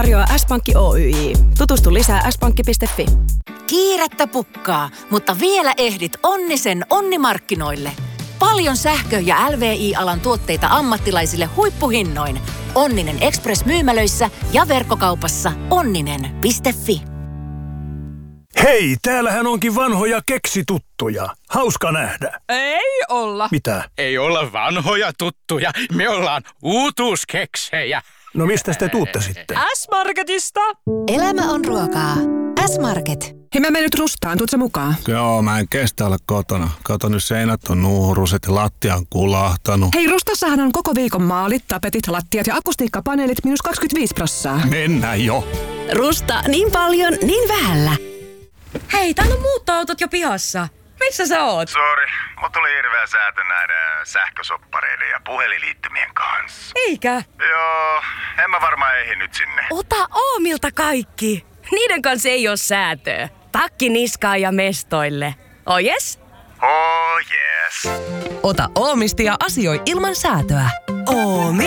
Tarjoaa S-Pankki Oyj. Tutustu lisää s-pankki.fi. Kiirettä pukkaa, mutta vielä ehdit Onnisen Onnimarkkinoille. Paljon sähkö- ja LVI-alan tuotteita ammattilaisille huippuhinnoin. Onninen Express-myymälöissä ja verkkokaupassa onninen.fi. Hei, täällähän onkin vanhoja keksituttuja. Hauska nähdä. Ei olla. Mitä? Ei olla vanhoja tuttuja. Me ollaan uutuuskeksejä. No mistä te tuutte sitten? S-Marketista. Elämä on ruokaa. S-Market. Hei, mä menen nyt Rustaan. Tuutko sä mukaan? Joo, mä en kestä olla kotona. Kato, nyt seinät on nuuruset ja lattia on kulahtanut. Hei, Rustassahan on koko viikon maalit, tapetit, lattiat ja akustiikkapaneelit -25%. Mennään jo. Rusta, niin paljon, niin vähällä. Hei, täällä on muuttoautot jo pihassa. Missä sä oot? Sori, mut tuli hirveä säätö näiden sähkösoppareiden ja puhelinliittymien kanssa. Eikä. Joo, en mä varmaan ehdi nyt sinne. Ota Oomilta kaikki. Niiden kanssa ei oo säätöä. Takki niskaan ja mestoille. Oh yes? Oh yes. Ota Oomista ja asioi ilman säätöä. Oomi.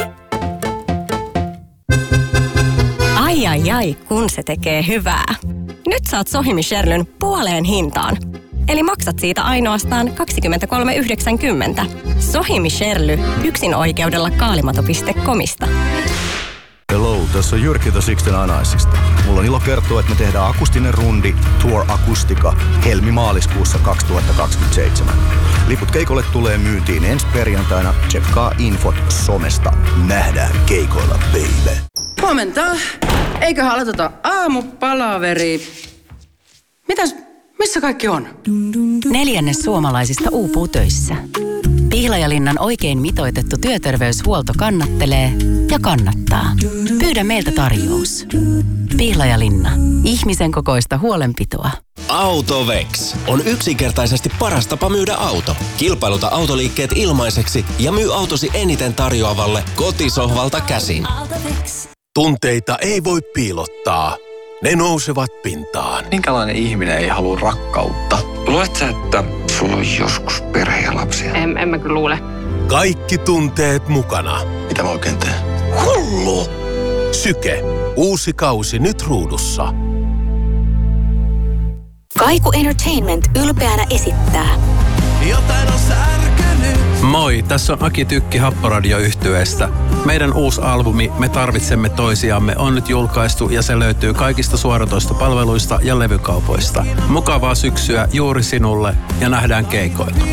Ai, kun se tekee hyvää. Nyt saat Sohimi Sherlyn puoleen hintaan. Eli maksat siitä ainoastaan 23,90. Sohimi Sherly, yksin oikeudella kaalimato.comista. Hello, tässä on Jyrki The Sixten Anaisista. Mulla on ilo kertoa, että me tehdään akustinen rundi Tour Akustika helmi-maaliskuussa 2027. Liput keikolle tulee myyntiin ensi perjantaina. Tsekkaa infot somesta. Nähdään keikoilla, baby. Huomenta. Eiköhän aloiteta aamupalaveri. Missä kaikki on? 1/4 suomalaisista uupuu töissä. Pihlajalinnan oikein mitoitettu työterveyshuolto kannattelee ja kannattaa. Pyydä meiltä tarjous. Pihlajalinna. Ihmisen kokoista huolenpitoa. Autovex on yksinkertaisesti paras tapa myydä auto. Kilpailuta autoliikkeet ilmaiseksi ja myy autosi eniten tarjoavalle kotisohvalta käsin. Tunteita ei voi piilottaa. Ne nousevat pintaan. Minkälainen ihminen ei halua rakkautta? Luuletko sä, että sulla on joskus perhe ja lapsia? En mä kyllä luule. Kaikki tunteet mukana. Mitä mä oikein teen? Hullu! Syke. Uusi kausi nyt ruudussa. Kaiku Entertainment ylpeänä esittää. Jotain on särkynyt. Moi, tässä on Aki Tykki Happoradio-yhtyeestä. Meidän uusi albumi Me tarvitsemme toisiamme on nyt julkaistu ja se löytyy kaikista suoratoistopalveluista ja levykaupoista. Mukavaa syksyä juuri sinulle ja nähdään keikoilla.